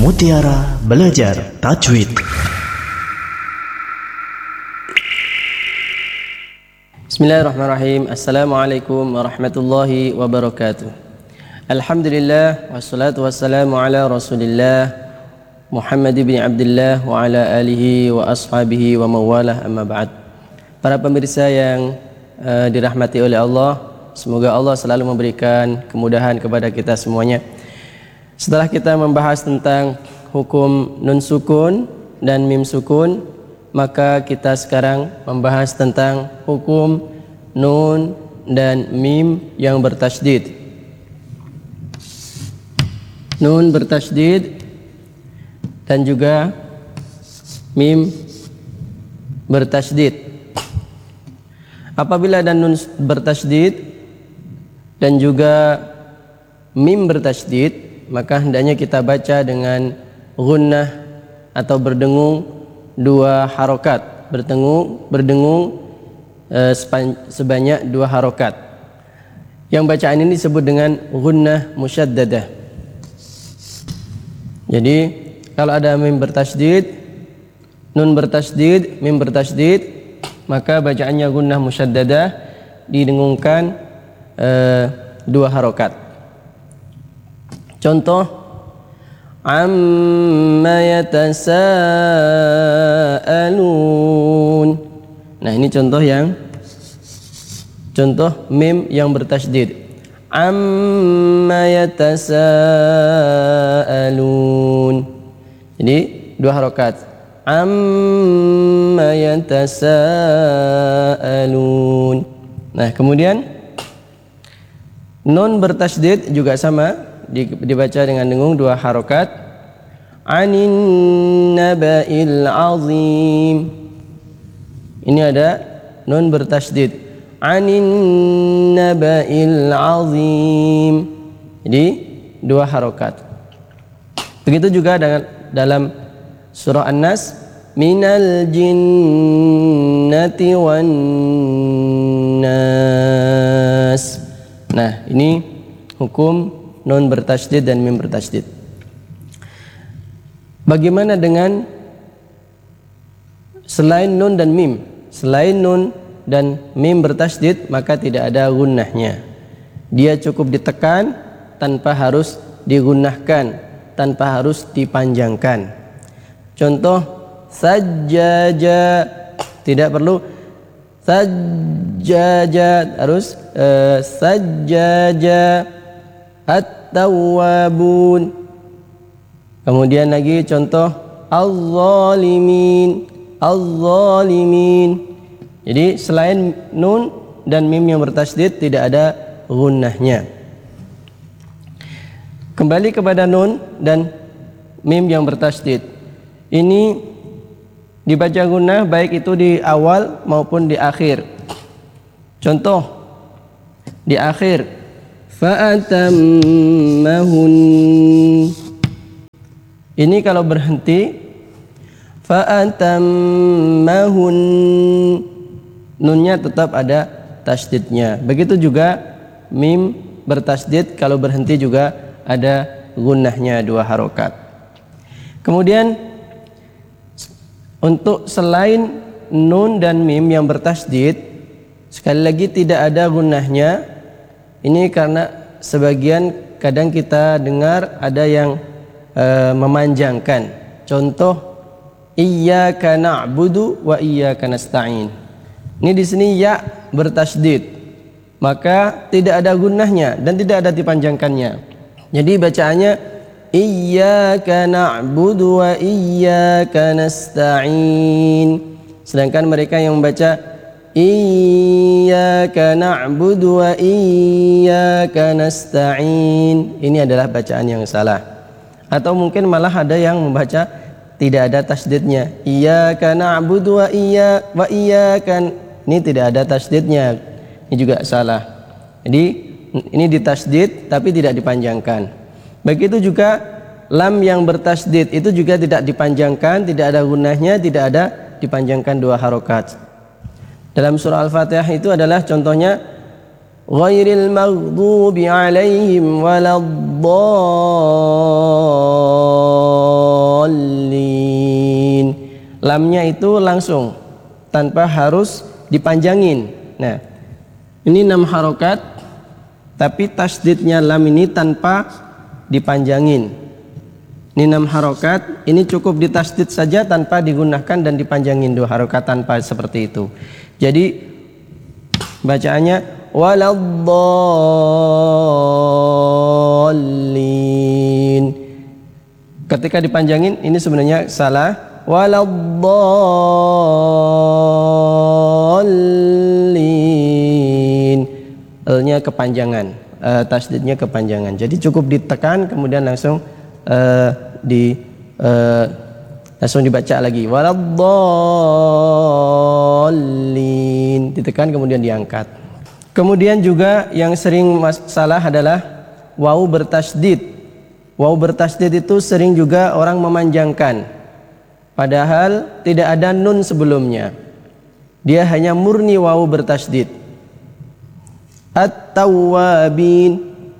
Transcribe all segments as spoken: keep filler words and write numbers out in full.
Mutiara Belajar Tajwid. Bismillahirrahmanirrahim. Assalamualaikum warahmatullahi wabarakatuh. Alhamdulillah wassalatu wassalamu ala Rasulillah Muhammad ibn Abdullah wa ala alihi wa ashabihi wa mawalah, amma ba'd. Para pemirsa yang uh, dirahmati oleh Allah, semoga Allah selalu memberikan kemudahan kepada kita semuanya. Setelah kita membahas tentang hukum nun sukun dan mim sukun, maka kita sekarang membahas tentang hukum nun dan mim yang bertasydid. Nun bertasydid dan juga mim bertasydid. Apabila ada nun bertasydid dan juga mim bertasydid, maka hendaknya kita baca dengan gunnah atau berdengung dua harokat, berdengung berdengung e, sebanyak dua harokat. Yang bacaan ini disebut dengan gunnah musyaddadah. Jadi kalau ada mim bertasydid, nun bertasydid, mim bertasydid, maka bacaannya gunnah musyaddadah, didengungkan e, dua harokat. Contoh, amma yatasaalun. Nah, ini contoh yang contoh mim yang bertasydid. Amma yatasaalun. Jadi dua harokat. Amma yatasaalun. Nah, kemudian nun bertasydid juga sama, dibaca dengan dengung dua harokat. Anin naba'il azim. Ini ada nun bertasydid. Anin naba'il azim. Jadi dua harokat. Begitu juga dengan dalam surah An-Nas, minal jinnati wan nas. Nah, ini hukum nun bertasydid dan mim bertasydid. Bagaimana dengan selain nun dan mim? Selain nun dan mim bertasydid, maka tidak ada gunnahnya. Dia cukup ditekan tanpa harus digunnahkan, tanpa harus dipanjangkan. Contoh, sajjaja, tidak perlu sajjaja, harus uh, sajjaja. At-tawwabun. Kemudian lagi contoh az-zalimin, az-zalimin. Jadi selain nun dan mim yang bertasydid tidak ada gunnahnya. Kembali kepada nun dan mim yang bertasydid. Ini dibaca gunnah baik itu di awal maupun di akhir. Contoh di akhir, fa'atammahun. Ini kalau berhenti, fa'atammahun, nunnya tetap ada tasydidnya. Begitu juga mim bertasydid, kalau berhenti juga ada gunnahnya dua harokat. Kemudian untuk selain nun dan mim yang bertasydid, sekali lagi tidak ada gunnahnya. Ini karena sebagian kadang kita dengar ada yang e, memanjangkan. Contoh, iyyaka na'budu wa iyyaka nasta'in. Ini di sini ya bertasydid, maka tidak ada gunnahnya dan tidak ada dipanjangkannya. Jadi bacaannya iyyaka na'budu wa iyyaka nasta'in. Sedangkan mereka yang membaca iyyaka na'budu wa iyyaka nasta'in, ini adalah bacaan yang salah. Atau mungkin malah ada yang membaca tidak ada tasydidnya. Iyyaka na'budu wa iyya wa iyyaka, ini tidak ada tasydidnya. Ini juga salah. Jadi ini ditasydid tapi tidak dipanjangkan. Begitu juga lam yang bertasydid itu juga tidak dipanjangkan, tidak ada gunnahnya, tidak ada dipanjangkan dua harokat. Dalam surah Al-Fatihah itu adalah contohnya ghairil maghdubi alaihim waladdallin. langsung tanpa harus dipanjangin. Nah, ini enam harokat, tapi tasdidnya lam ini tanpa dipanjangin. Ini enam harokat, ini cukup ditasdid saja tanpa digunakan dan dipanjangin dua harokat tanpa seperti itu. Jadi bacaannya waladdallin. Ketika dipanjangin ini sebenarnya salah. Waladdallin, L-nya kepanjangan, uh, tasdidnya kepanjangan. Jadi cukup ditekan kemudian langsung uh, di uh, langsung dibaca lagi. Waladdallin, ditekan kemudian diangkat. Kemudian juga yang sering masalah adalah wawu bertasdid. Wawu bertasdid itu sering juga orang memanjangkan, padahal tidak ada nun sebelumnya. Dia hanya murni wawu bertasdid. At-tawwabin,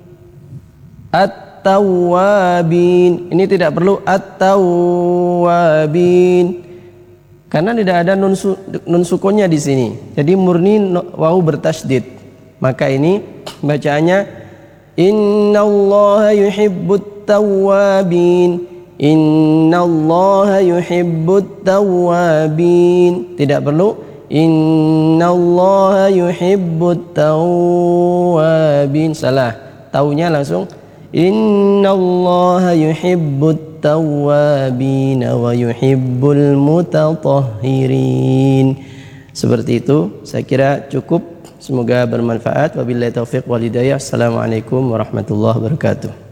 At-tawwabin. Ini tidak perlu at-tawwabin karena tidak ada nun, su nun sukunnya di sini. Jadi murni wawu bertasdid. Maka ini bacaannya innallaha yuhibbut tawwabin. Innallaha yuhibbut tawwabin. Tidak perlu innallaha yuhibbut tawwabin. Salah. Taunya langsung innallaha yuhibbut tawwabin wa yuhibbul mutatahhirin. Seperti itu, saya kira cukup. Semoga bermanfaat. Wabillahi taufiq wal hidayah. Assalamualaikum warahmatullahi wabarakatuh.